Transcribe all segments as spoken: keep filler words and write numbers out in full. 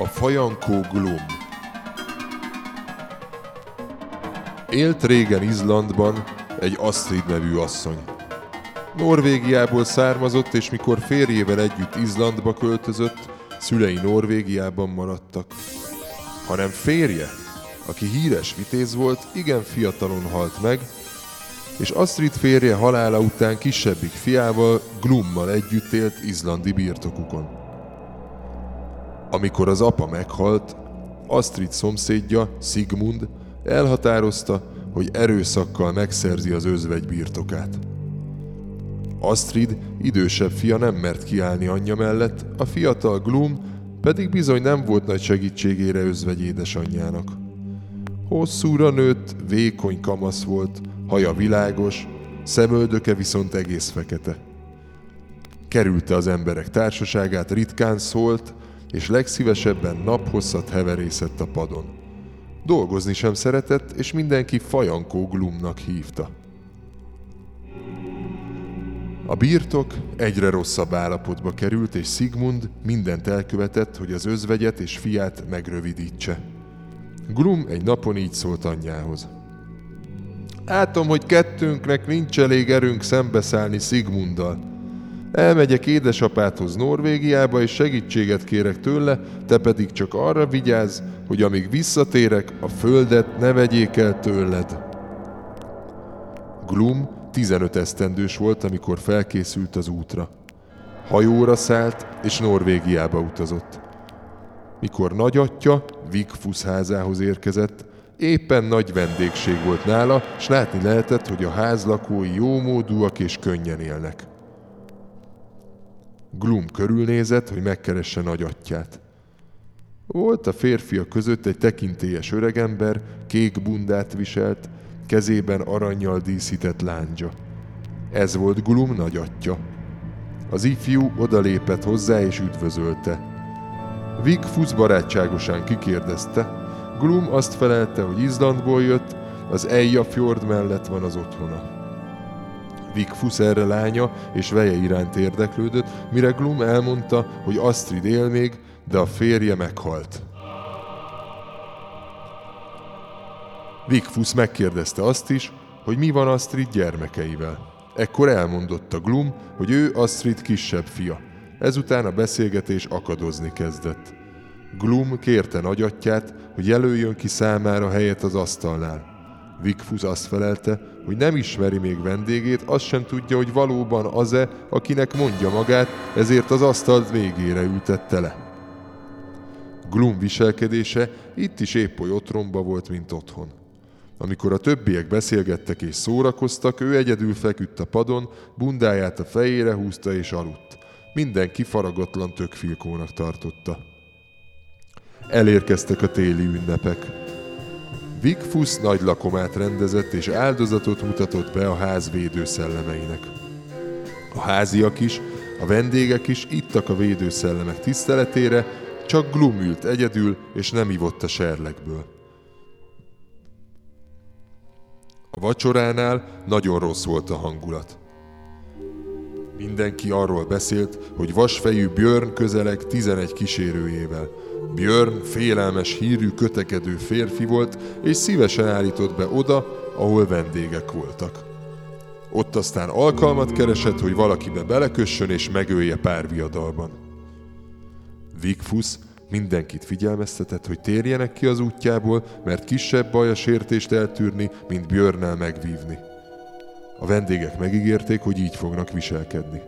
A fajankó Glum. Élt régen Izlandban egy Astrid nevű asszony. Norvégiából származott, és mikor férjével együtt Izlandba költözött, szülei Norvégiában maradtak. Hanem férje, aki híres vitéz volt, igen fiatalon halt meg, és Astrid férje halála után kisebbik fiával, Glummal együtt élt izlandi birtokukon. Amikor az apa meghalt, Astrid szomszédja, Sigmund elhatározta, hogy erőszakkal megszerzi az özvegy birtokát. Astrid idősebb fia nem mert kiállni anyja mellett, a fiatal Glum pedig bizony nem volt nagy segítségére özvegy édesanyjának. Hosszúra nőtt, vékony kamasz volt, haja világos, szemöldöke viszont egész fekete. Kerülte az emberek társaságát, ritkán szólt, és legszívesebben naphosszat heverészett a padon. Dolgozni sem szeretett, és mindenki fajankó Glumnak hívta. A birtok egyre rosszabb állapotba került, és Sigmund mindent elkövetett, hogy az özvegyet és fiát megrövidítse. Glum egy napon így szólt anyjához. Látom, hogy kettőnknek nincs elég erőnk szembeszállni Sigmunddal. Elmegyek édesapádhoz Norvégiába, és segítséget kérek tőle, te pedig csak arra vigyázz, hogy amíg visszatérek, a földet ne vegyék el tőled. Glum tizenöt esztendős volt, amikor felkészült az útra. Hajóra szállt, és Norvégiába utazott. Mikor nagyatja Vigfús házához érkezett, éppen nagy vendégség volt nála, s látni lehetett, hogy a ház lakói jómódúak és könnyen élnek. Glum körülnézett, hogy megkeresse nagyatját. Volt a férfiak között egy tekintélyes öregember, kék bundát viselt, kezében arannyal díszített láncsa. Ez volt Glum nagyatja. Az ifjú odalépett hozzá és üdvözölte. Vigfús barátságosan kikérdezte. Glum azt felelte, hogy Izlandból jött, az Eyjafjord mellett van az otthona. Vigfús erre lánya és veje iránt érdeklődött, mire Glum elmondta, hogy Astrid él még, de a férje meghalt. Vigfús megkérdezte azt is, hogy mi van Astrid gyermekeivel. Ekkor elmondotta Glum, hogy ő Astrid kisebb fia. Ezután a beszélgetés akadozni kezdett. Glum kérte nagyatját, hogy jelöljön ki számára helyet az asztalnál. Vigfús azt felelte, hogy nem ismeri még vendégét, azt sem tudja, hogy valóban az-e, akinek mondja magát, ezért az asztalt végére ültette le. Glum viselkedése itt is épp oly otromba volt, mint otthon. Amikor a többiek beszélgettek és szórakoztak, ő egyedül feküdt a padon, bundáját a fejére húzta és aludt. Mindenki faragatlan tökfilkónak tartotta. Elérkeztek a téli ünnepek. Vigfús nagy lakomát rendezett és áldozatot mutatott be a ház védőszellemeinek. A háziak is, a vendégek is ittak a védőszellemek tiszteletére, csak Glum ült egyedül és nem ivott a serlegből. A vacsoránál nagyon rossz volt a hangulat. Mindenki arról beszélt, hogy vasfejű Björn közeleg tizenegy kísérőjével. Björn félelmes hírű kötekedő férfi volt, és szívesen állított be oda, ahol vendégek voltak. Ott aztán alkalmat keresett, hogy valakibe belekössön és megölje párviadalban. Vigfús mindenkit figyelmeztetett, hogy térjenek ki az útjából, mert kisebb baj a sértést eltűrni, mint Björnnel megvívni. A vendégek megígérték, hogy így fognak viselkedni.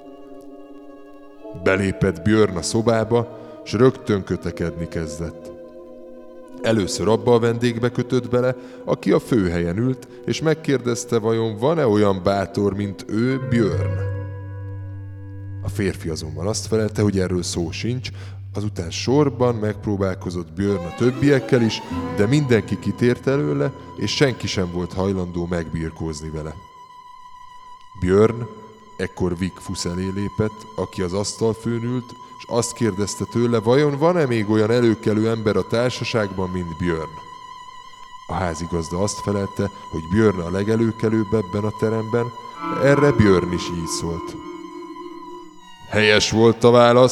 Belépett Björn a szobába, s rögtön kötekedni kezdett. Először abba a vendégbe kötött bele, aki a főhelyen ült, és megkérdezte, vajon van-e olyan bátor, mint ő, Björn. A férfi azonban azt felelte, hogy erről szó sincs, azután sorban megpróbálkozott Björn a többiekkel is, de mindenki kitért előle, és senki sem volt hajlandó megbirkózni vele. Björn ekkor Vigfús elé lépett, aki az asztalfőn ült, és azt kérdezte tőle, vajon van-e még olyan előkelő ember a társaságban, mint Björn. A házigazda azt felelte, hogy Björn a legelőkelőbb ebben a teremben, erre Björn is így szólt. Helyes volt a válasz,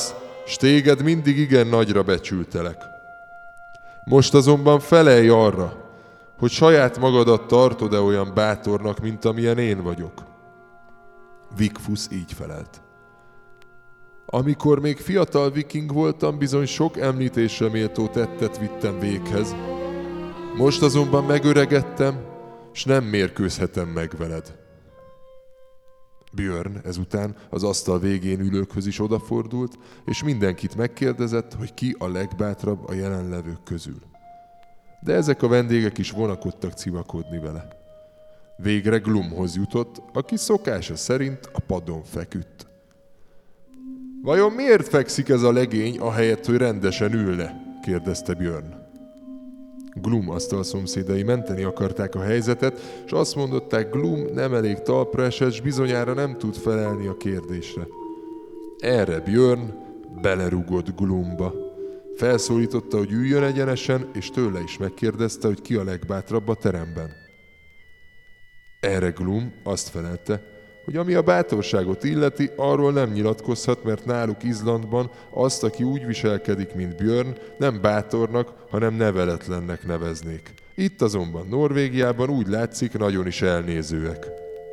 s téged mindig igen nagyra becsültelek. Most azonban felelj arra, hogy saját magadat tartod-e olyan bátornak, mint amilyen én vagyok. Vigfúsz így felelt. Amikor még fiatal viking voltam, bizony sok említésre méltó tettet vittem véghez. Most azonban megöregedtem, s nem mérkőzhetem meg veled. Björn ezután az asztal végén ülőkhöz is odafordult, és mindenkit megkérdezett, hogy ki a legbátrabb a jelenlevők közül. De ezek a vendégek is vonakodtak civakodni vele. Végre Glumhoz jutott, aki szokása szerint a padon feküdt. Vajon miért fekszik ez a legény, ahelyett, hogy rendesen ülne? Kérdezte Björn. Glum asztalszomszédai menteni akarták a helyzetet, és azt mondották, Glum nem elég talpra esett, s bizonyára nem tud felelni a kérdésre. Erre Björn belerúgott Glumba. Felszólította, hogy üljön egyenesen, és tőle is megkérdezte, hogy ki a legbátrabb a teremben. Erre Glum azt felelte, hogy ami a bátorságot illeti, arról nem nyilatkozhat, mert náluk Izlandban azt, aki úgy viselkedik, mint Björn, nem bátornak, hanem neveletlennek neveznék. Itt azonban Norvégiában úgy látszik, nagyon is elnézőek.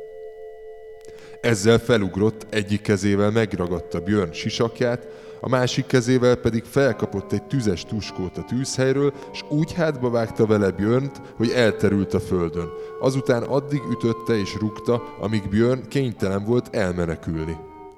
Ezzel felugrott, egyik kezével megragadta Björn sisakját, a másik kezével pedig felkapott egy tüzes tuskót a tűzhelyről, s úgy hátba vágta vele Björnt, hogy elterült a földön. Azután addig ütötte és rúgta, amíg Björn kénytelen volt elmenekülni.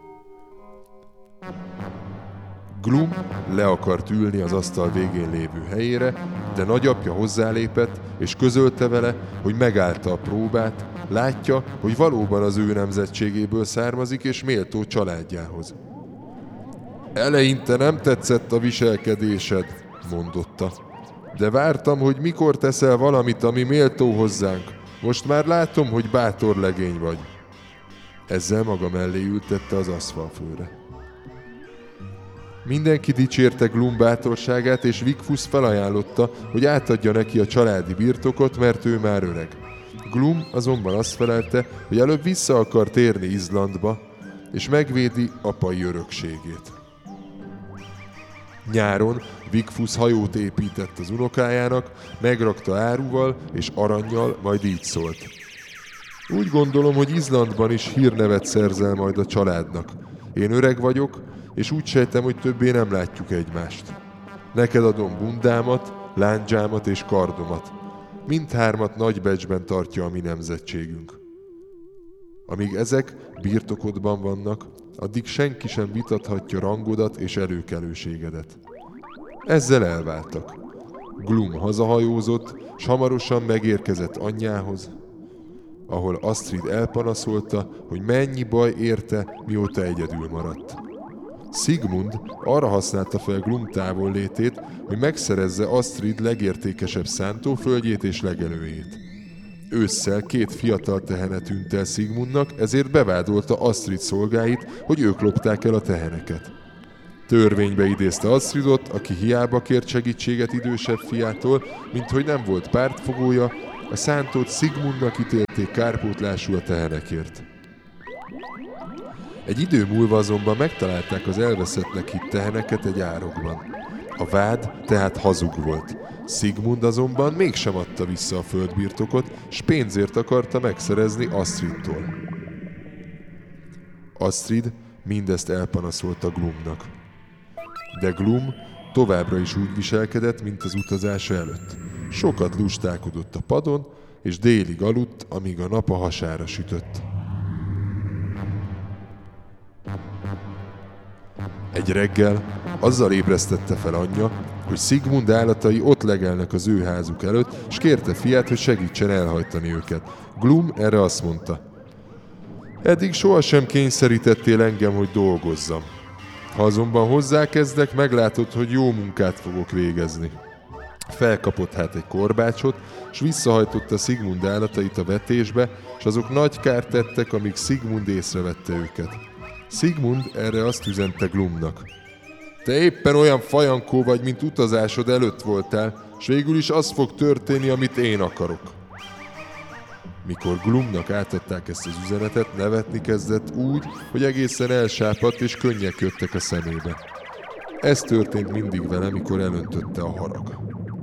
Glum le akart ülni az asztal végén lévő helyére, de nagyapja hozzálépett, és közölte vele, hogy megállta a próbát, látja, hogy valóban az ő nemzetségéből származik, és méltó családjához. Eleinte nem tetszett a viselkedésed, mondotta, de vártam, hogy mikor teszel valamit, ami méltó hozzánk. Most már látom, hogy bátor legény vagy. Ezzel maga mellé ültette az aszfalfőre. Mindenki dicsérte Glum bátorságát, és Vigfúsz felajánlotta, hogy átadja neki a családi birtokot, mert ő már öreg. Glum azonban azt felelte, hogy előbb vissza akar térni Izlandba, és megvédi apai örökségét. Nyáron Vigfúsz hajót épített az unokájának, megrakta áruval és arannyal, majd így szólt. Úgy gondolom, hogy Izlandban is hírnevet szerzel majd a családnak. Én öreg vagyok, és úgy sejtem, hogy többé nem látjuk egymást. Neked adom bundámat, lándzsámat és kardomat. Mindhármat nagy becsben tartja a mi nemzetségünk. Amíg ezek birtokodban vannak, addig senki sem vitathatja rangodat és előkelőségedet. Ezzel elváltak. Glum hazahajózott, s hamarosan megérkezett anyjához, ahol Astrid elpanaszolta, hogy mennyi baj érte, mióta egyedül maradt. Sigmund arra használta fel Glum távollétét, hogy megszerezze Astrid legértékesebb szántóföldjét és legelőjét. Ősszel két fiatal tehene tűnt el Sigmundnak, ezért bevádolta Astrid szolgáit, hogy ők lopták el a teheneket. Törvénybe idézte Astridot, aki hiába kért segítséget idősebb fiától, mint hogy nem volt pártfogója, a szántót Sigmundnak ítélték kárpótlású a tehenekért. Egy idő múlva azonban megtalálták az elveszettnek hitt teheneket egy árokban. A vád tehát hazug volt. Sigmund azonban mégsem adta vissza a földbirtokot, s pénzért akarta megszerezni Astridtól. Astrid mindezt elpanaszolta Glumnak. De Glum továbbra is úgy viselkedett, mint az utazása előtt. Sokat lustálkodott a padon, és délig aludt, amíg a nap a hasára sütött. Egy reggel azzal ébresztette fel anyja, hogy Sigmund állatai ott legelnek az ő házuk előtt, s kérte fiát, hogy segítsen elhajtani őket. Glum erre azt mondta: eddig sohasem kényszerítettél engem, hogy dolgozzam. Ha azonban hozzákezdek, meglátod, hogy jó munkát fogok végezni. Felkapott hát egy korbácsot, s visszahajtotta Sigmund állatait a vetésbe, s azok nagy kárt tettek, amíg Sigmund észrevette őket. Sigmund erre azt üzente Glumnak: te éppen olyan fajankó vagy, mint utazásod előtt voltál, s végül is az fog történni, amit én akarok. Mikor Glumnak átadták ezt az üzenetet, nevetni kezdett úgy, hogy egészen elsápadt és könnyek jöttek a szemébe. Ez történt mindig vele, mikor elöntötte a harag.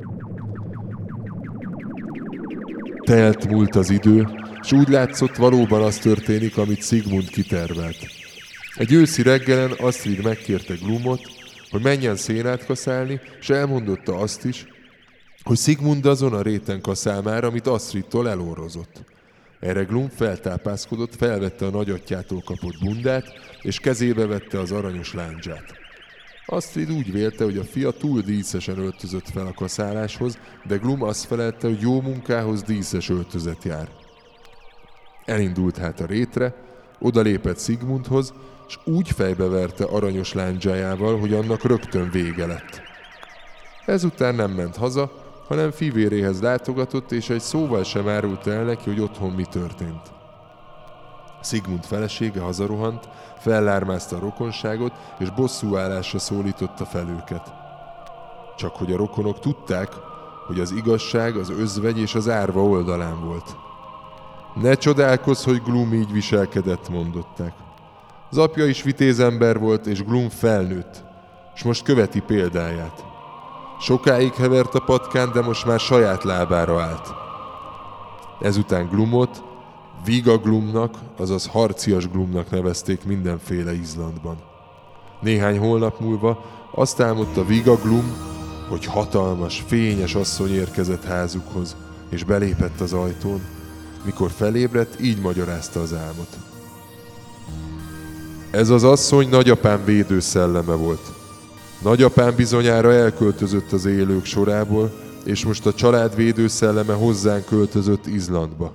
Telt múlt az idő, s úgy látszott, valóban az történik, amit Sigmund kitervelt. Egy őszi reggelen Astrid megkérte Glumot, hogy menjen szénát kaszálni, s elmondotta azt is, hogy Sigmund azon a réten kaszál már, amit Astridtól elorrozott. Erre Glum feltápászkodott, felvette a nagyatyjától kapott bundát, és kezébe vette az aranyos lándzsát. Astrid úgy vélte, hogy a fia túl díszesen öltözött fel a kaszáláshoz, de Glum azt felelte, hogy jó munkához díszes öltözet jár. Elindult hát a rétre, odalépett Sigmundhoz, s úgy fejbeverte aranyos lándzsájával, hogy annak rögtön vége lett. Ezután nem ment haza, hanem fivéréhez látogatott, és egy szóval sem árult el neki, hogy otthon mi történt. Sigmund felesége hazarohant, fellármázta a rokonságot, és bosszúállásra szólította fel őket. Csak hogy a rokonok tudták, hogy az igazság az özvegy és az árva oldalán volt. Ne csodálkozz, hogy Glum így viselkedett, mondották. Az apja is vitéz ember volt, és Glum felnőtt, és most követi példáját. Sokáig hevert a patkán, de most már saját lábára állt. Ezután Glumot Viga Glumnak, azaz harcias Glumnak nevezték mindenféle Izlandban. Néhány hónap múlva azt álmodta Viga Glum, hogy hatalmas, fényes asszony érkezett házukhoz, és belépett az ajtón. Mikor felébredt, így magyarázta az álmot. Ez az asszony nagyapám védőszelleme volt. Nagyapám bizonyára elköltözött az élők sorából, és most a család védőszelleme hozzánk költözött Izlandba.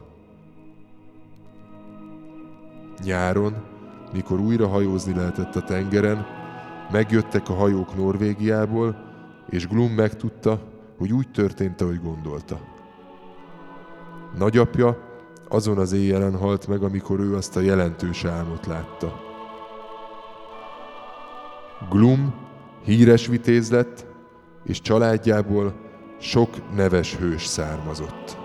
Nyáron, mikor újra hajózni lehetett a tengeren, megjöttek a hajók Norvégiából, és Glum megtudta, hogy úgy történt, ahogy gondolta. Nagyapja azon az éjjelen halt meg, amikor ő azt a jelentős álmot látta. Glum híres vitéz lett, és családjából sok neves hős származott.